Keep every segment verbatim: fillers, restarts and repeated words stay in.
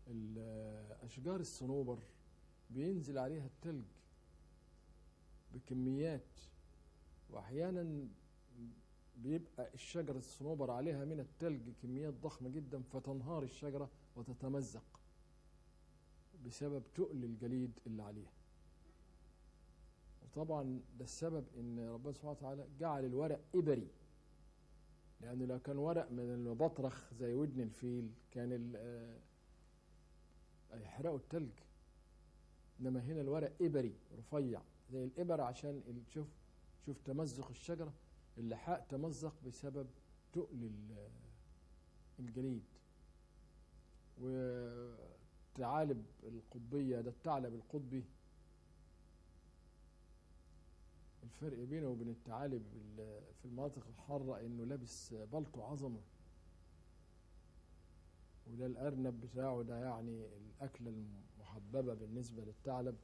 أشجار الصنوبر بينزل عليها التلج بكميات، وأحيانا بيبقى الشجرة الصنوبر عليها من التلج كميات ضخمة جدا، فتنهار الشجرة وتتمزق بسبب تقل الجليد اللي عليها. وطبعا ده السبب ان ربنا سبحانه وتعالى جعل الورق إبري، لأنه لو كان ورق من المبطرخ زي ودن الفيل كان يحرقوا التلج، إنما هنا الورق إبري رفيع زي الإبر، عشان شوف شوف تمزق الشجرة، اللحاء تمزق بسبب تقل الجليد. وثعالب القطبية، ده الثعلب القطبي، الفرق بينه وبين الثعالب في المناطق الحارة انه لابس بلطو عظمة، وده الأرنب بتاعه، ده يعني الأكلة المحببة بالنسبة للثعلب.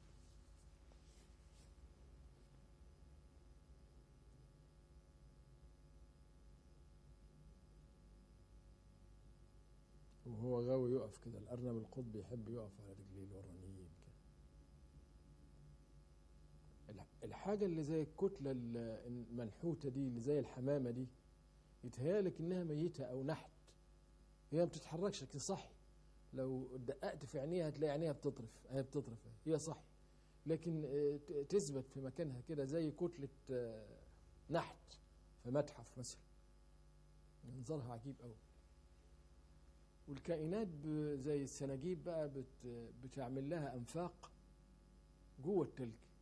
وهو غاوي يقف كده، الأرنب القطبي يحب يقف على رجليه الورانيين كده. الحاجة اللي زي الكتلة المنحوتة دي، اللي زي الحمامة دي، يتهيالك إنها ميتة أو نحت، هي ما بتتحركش لكن صحي. لو دققت في عينيها هتلاقي عينيها بتطرف، هي بتطرف، هي صحي، لكن تثبت في مكانها كده زي كتلة نحت في متحف مثلا، منظرها عجيب قوي. والكائنات زي السناجيب بقى بت بتعمل لها أنفاق جوه التلج،